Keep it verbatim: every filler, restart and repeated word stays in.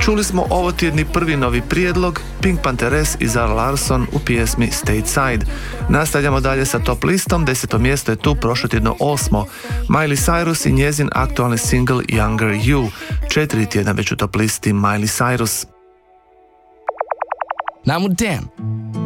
Čuli smo ovo tjedni prvi novi prijedlog Pink Panthers i Zara Larsson u pjesmi Stateside. Nastavljamo dalje sa top listom, deseto mjesto je tu prošlo tjedno osmo. Miley Cyrus i njezin aktualni single Younger You. Četiri tjedna već u top listi Miley Cyrus. Now, damn.